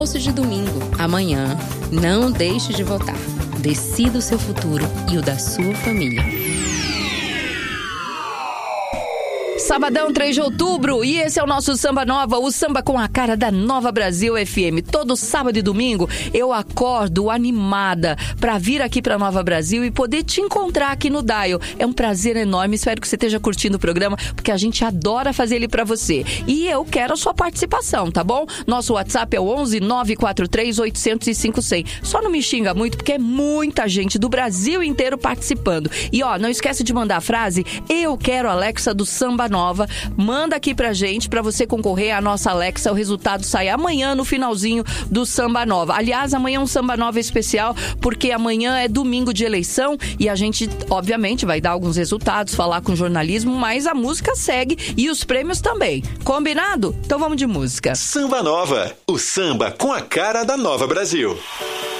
De domingo. Amanhã, não deixe de votar. Decida o seu futuro e o da sua família. Sabadão, 3 de outubro, e esse é o nosso Samba Nova, o samba com a cara da Nova Brasil FM. Todo sábado e domingo eu acordo animada pra vir aqui pra Nova Brasil e poder te encontrar aqui no Dial. É um prazer enorme, espero que você esteja curtindo o programa, porque a gente adora fazer ele pra você. E eu quero a sua participação, tá bom? Nosso WhatsApp é o 11 943 805 100. Só não me xinga muito, porque é muita gente do Brasil inteiro participando. E ó, não esquece de mandar a frase "Eu quero Alexa do Samba Nova". Manda aqui pra gente, pra você concorrer à nossa Alexa. O resultado sai amanhã no finalzinho do Samba Nova. Aliás, amanhã é um Samba Nova especial, porque amanhã é domingo de eleição e a gente, obviamente, vai dar alguns resultados, falar com jornalismo, mas a música segue e os prêmios também. Combinado? Então vamos de música. Samba Nova, o samba com a cara da Nova Brasil.